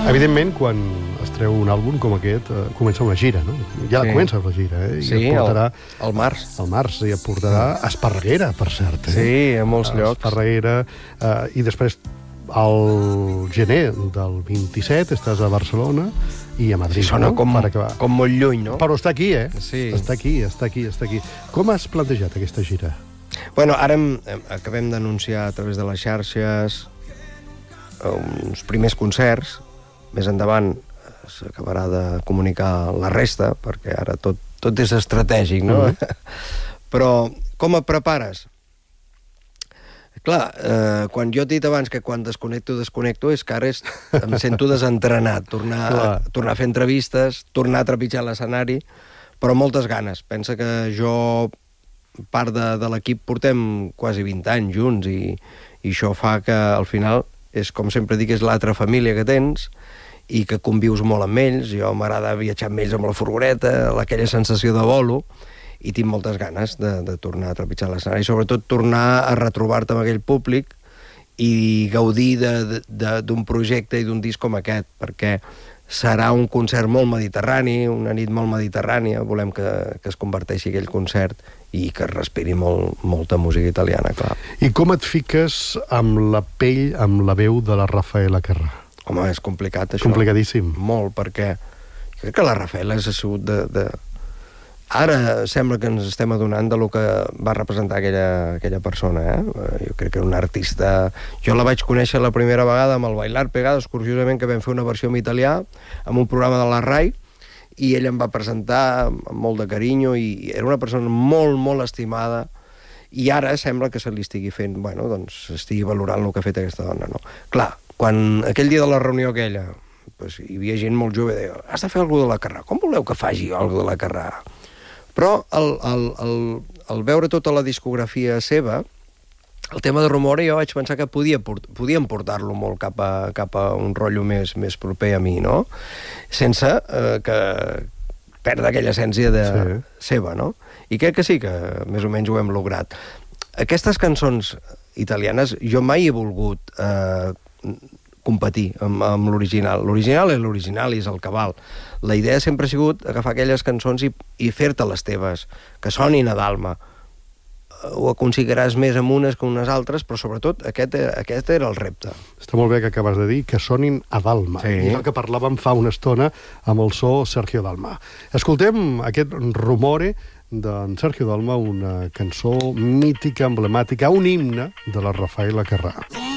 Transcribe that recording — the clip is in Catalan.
Evidentment, quan es treu un àlbum com aquest, comença una gira, no? Ja comença la gira, eh? Sí, al març. Al març, i et portarà a Esparreguera, per cert. Sí, a molts llocs. Esparreguera, i després al gener del 27 estàs a Barcelona i a Madrid. Sona no? com molt lluny, no? Però està aquí, eh? Sí. Està aquí. Com has plantejat aquesta gira? Bueno, ara acabem d'anunciar a través de les xarxes uns primers concerts. Més endavant s'acabarà de comunicar la resta, perquè ara tot és estratègic, no? Però com et prepares? Clar, quan jo he dit abans que quan desconnecto, és que ara em sento desentrenat, tornar a fer entrevistes, tornar a trepitjar l'escenari, però moltes ganes. Pensa que jo, part de l'equip, portem quasi 20 anys junts i això fa que al final, és com sempre dic, és l'altra família que tens i que convius molt amb ells. Jo m'agrada viatjar amb ells amb la furgoneta, aquella sensació de bolo, i tinc moltes ganes de tornar a trepitjar l'escenari, i sobretot tornar a retrobar-te amb aquell públic i gaudir d'un projecte i d'un disc com aquest, perquè serà un concert molt mediterrani, una nit molt mediterrània, volem que es converteixi aquell concert i que es respiri molta música italiana, clar. I com et fiques amb la pell, amb la veu de la Rafaela Carrà? Home, és complicat, això. Complicadíssim. Molt, perquè jo crec que la Rafaela ha sigut Ara sembla que ens estem adonant de lo que va representar aquella persona, eh? Jo crec que era un artista... Jo la vaig conèixer la primera vegada amb el Bailar Pegados, curiosament, que vam fer una versió en italià, amb un programa de la RAI, i ell em va presentar amb molt de carinyo, i era una persona molt, molt estimada, i ara sembla que se li estigui fent, bueno, doncs, estigui valorant el que ha fet aquesta dona, no? Clar, quan aquell dia de la reunió aquella, pues, hi havia gent molt jove, deia, has de fer alguna de la Carrà, com voleu que faci alguna de la Carrà? Però al veure tota la discografia seva, el tema de Rumore jo vaig pensar que podíem portar-lo molt cap a un rotllo més proper a mi, no? Sense que perdre aquella essència seva, no? I crec que sí, que més o menys ho hem lograt. Aquestes cançons italianes jo mai he volgut competir amb l'original. L'original és l'original i és el que val. La idea sempre ha sigut agafar aquelles cançons i fer-te les teves, que sonin a d'alma. Ho aconseguiràs més amb unes que unes altres, però sobretot aquest era el repte. Està molt bé que acabes de dir que sonin a d'alma. Sí. I és el que parlàvem fa una estona amb el so Sergio Dalma. Escoltem aquest Rumore d'en Sergio Dalma, una cançó mítica, emblemàtica, un himne de la Rafaela Carrà.